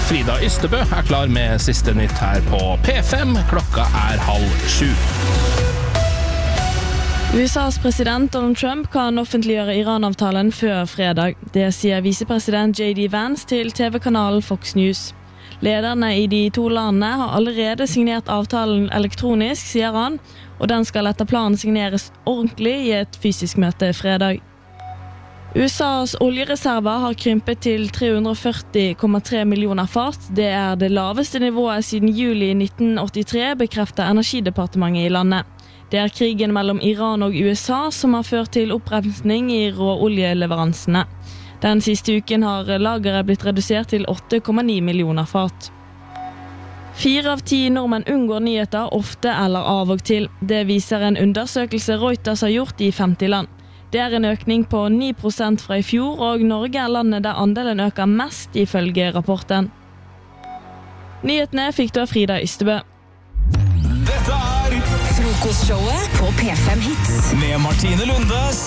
Frida Ystebø er klar med siste nytt her på P5. Klokka er 6:30. USAs president Donald Trump kan offentliggjøre Iran-avtalen før fredag. Det sier visepresident J.D. Vance til TV-kanalen Fox News. Lederne i de to landene har allerede signert avtalen elektronisk, sier han, og den skal etter planen signeres ordentlig i et fysisk møte fredag. USAs oljereserver har krympet til 340,3 millioner fat. Det er det laveste nivået siden juli 1983, bekrefter Energidepartementet i landet. Det er krigen mellom Iran og USA som har ført til opprensning i råoljeleveransene. Den siste uken har lageret blitt redusert til 8,9 millioner fat. 4 av 10 nordmenn unngår nyheter ofte eller av og til. Det viser en undersøkelse Reuters har gjort i 50 land. Det er en økning på 9% fra i fjor, og Norge er landet der andelen øker mest ifølge rapporten. Nyhetene fikk du av Frida Ystebø. Dette er Frokostshowet på P5 Hits med Martine Lunde,